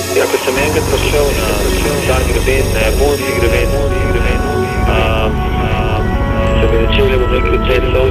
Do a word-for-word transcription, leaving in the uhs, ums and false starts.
Ja, ko sem enkrat prišel na ta greben, na japonski greben, um, um, so me začeli v neki cel